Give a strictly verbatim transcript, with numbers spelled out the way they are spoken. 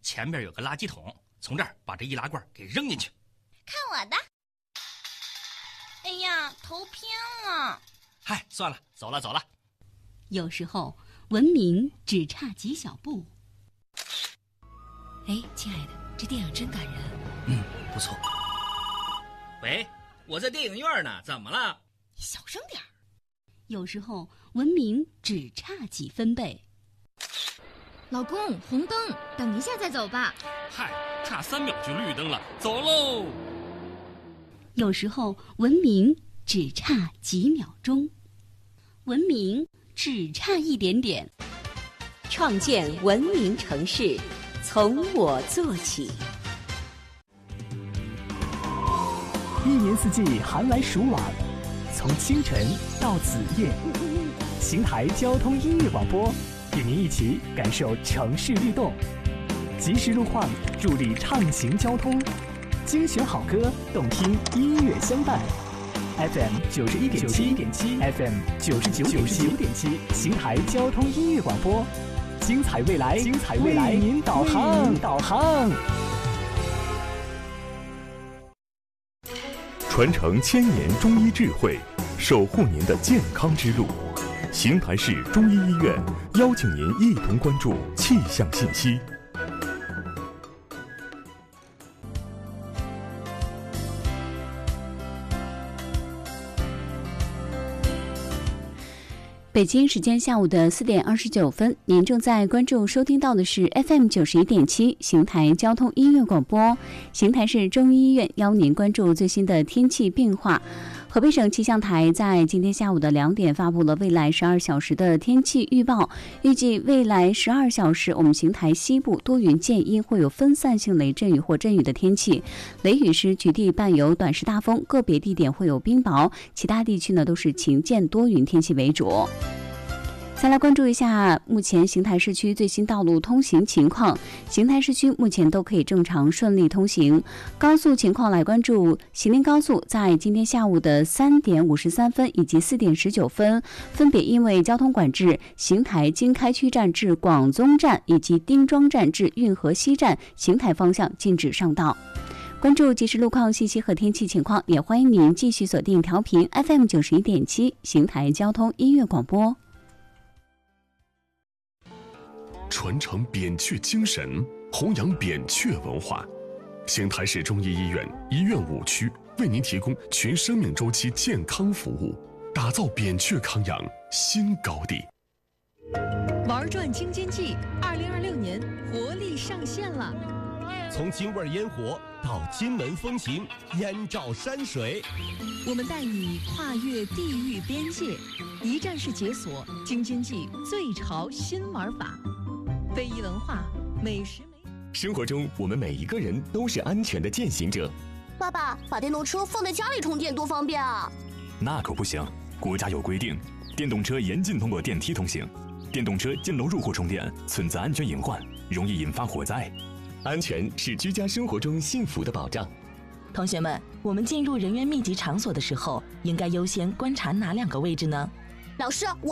前边有个垃圾桶，从这儿把这易拉罐给扔进去。 看我的！哎呀，头偏了。 嗨，算了，走了走了。 有时候文明只差几小步。 哎，亲爱的，这电影真感人。 嗯，不错。 喂，我在电影院呢，怎么了？ 你小声点儿。 有时候文明只差几分贝。 老公，红灯，等一下再走吧。 嗨，差三秒就绿灯了，走喽。 有时候文明只差几秒钟，文明只差一点点。 创建文明城市，从我做起。 一年四季寒来暑往，从清晨到子夜，邢台交通音乐广播与您一起感受城市律动，及时路况助力畅行交通，精选好歌，动听音乐相伴。F M 九十一点七 ，F M 九十九点七，邢台交通音乐广播，精彩未来，精彩未来，为您导航，导航。 传承千年中医智慧，守护您的健康之路。邢台市中医医院邀请您一同关注气象信息。 北京时间下午的四点二十九分，您正在关注收听到的是 F M 九十一点七邢台交通音乐广播。邢台市中医医院邀您关注最新的天气变化。河北省气象台在今天下午的两点发布了未来十二小时的天气预报，预计未来十二小时，我们邢台西部多云见阴，会有分散性雷阵雨或阵雨的天气，雷雨时局地伴有短时大风，个别地点会有冰雹，其他地区呢都是晴间多云天气为主。再来关注一下目前邢台市区最新道路通行情况。邢台市区目前都可以正常顺利通行。高速情况来关注，吉林高速在今天下午的三点五十三分以及四点十九分，分别因为交通管制，邢台经开区站至广宗站以及丁庄站至运河西站邢台方向禁止上道。关注即时路况信息和天气情况，也欢迎您继续锁定调频 F M 九十一点七邢台交通音乐广播。 传承扁鹊精神，弘扬扁鹊文化。邢台市中医医院医院五区为您提供全生命周期健康服务，打造扁鹊康养新高地。 玩转京津冀二零二六年活力上线了， 从京味烟火到金门风情，烟照山水， 我们带你跨越地域边界，一站式解锁京津冀最潮新玩法。非遗文化、美食美。 生活中，我们每一个人都是安全的践行者。 爸爸，把电动车放在家里充电多方便啊！ 那可不行，国家有规定，电动车严禁通过电梯通行，电动车进楼入户充电存在安全隐患，容易引发火灾。 安全是居家生活中幸福的保障。 同学们，我们进入人员密集场所的时候，应该优先观察哪两个位置呢？ 老师，我